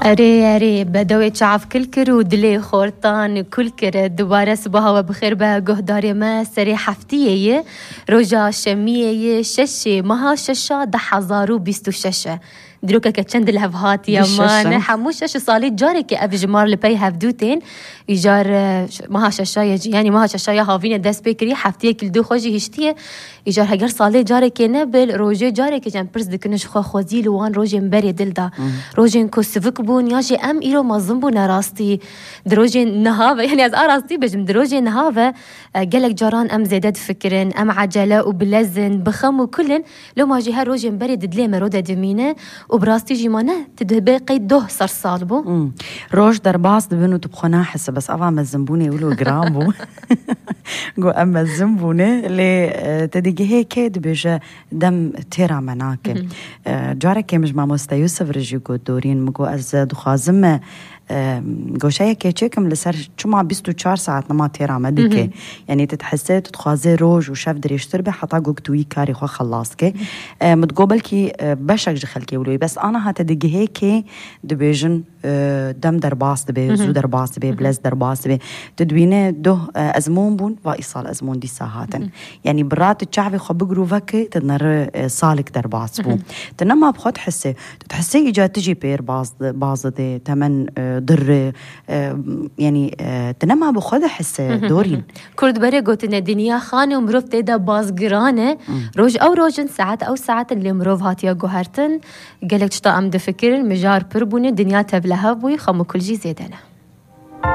أري بدوي شعف كل كرو دلي خورتان كل كر دوباره صباح وبخير به جهداري ما سري حفتيه رجا شميه ششه مها ششه 1026 دروكا كتشند الهفهات يا مان حموش شش صالي جاري كي اب جمار لبي هفدوتين يجار مها ششه يجي يعني مها ششه يا هافين داس بكري حفتيه كل دو خوجي هشتيه يجار هجر صالي جاري كي نبل روجي جاري كي جان برس دكنش خو خوزيل وان روجي مبري دلدا روجي كوسفك بون ياجي ام ايرو مظنبو نراستي دروجي نهافه يعني از اراستي بجم دروجي نهافه قالك جاران ام زيدت فكرن ام عجله وبلزن بخم وكلن لو ما جي روجي مبري ددلي مروده دمينه وبراستي جيمانه تدهبي قيد ده صار صالبو روج درباس دبنو تبخنا حس بس افا ما الزنبونه يقولوا جرامبو جو اما الزنبونه اللي تديجي هيك دبجه دم تيرا مناك جارك مش مع مستر يوسف رجي دورين مگو از دخازم گوشه که چکم لسر چما 24 ساعت نما تیرا مدیکه یعنی تتحسه تتخوازه روج و شف دریشتر به حتا گوکتوی کاری خو خلاص که متقابل کی بشک جخل کی ولوی بس انا هات دگه که دبیجن دم در باس دبی زو در باس دبی بلز در باس دبی تدوینه دو ازمون بون و ایصال ازمون دی ساعاتن یعنی برات الشعب خو بگرو وک تنر سالك در باس بو تنما بخد حسه تتحسه اجا تجي بير باز ده تمن در يعني تنما بخوده حسه دورين كرد بري قلت إن الدنيا خانة ومروف تيدا بازقرانة روج أو روجن ساعات أو ساعات اللي مروف هاتيا جوهرتن قالك تشتا أم دفكر المجار بربوني الدنيا تبلها بوي خمو كل جي زيدنا